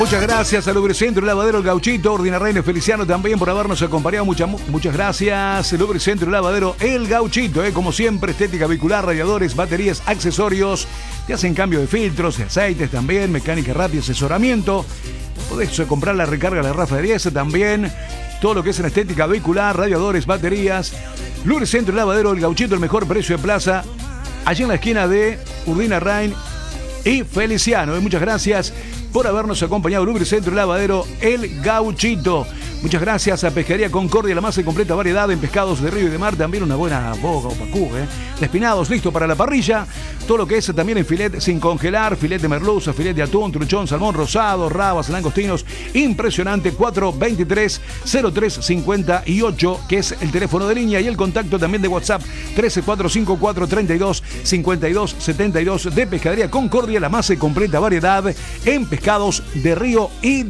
Muchas gracias a Lubricentro y Lavadero El Gauchito, Ordina Reina Feliciano también por habernos acompañado. Muchas gracias. Lubricentro y Lavadero El Gauchito, como siempre, estética vehicular, radiadores, baterías, accesorios. Te hacen cambio de filtros, de aceites también, mecánica rápida, asesoramiento. Podés comprar la recarga, la rafa de 10 también. Todo lo que es en estética vehicular, radiadores, baterías. Lubricentro y Lavadero El Gauchito, el mejor precio de plaza. Allí en la esquina de Urdina Rain y Feliciano. Muchas gracias por habernos acompañado. Lubricentro y Lavadero El Gauchito. Muchas gracias a Pescadería Concordia, la más completa variedad en pescados de río y de mar. También una buena boga o pacú, Espinados, listo para la parrilla. Todo lo que es también en filet sin congelar. Filet de merluza, filet de atún, truchón, salmón rosado, rabas, langostinos. Impresionante. 423-0358, que es el teléfono de línea. Y el contacto también de WhatsApp. 13454325272 de Pescadería Concordia, la más completa variedad en pescados de río y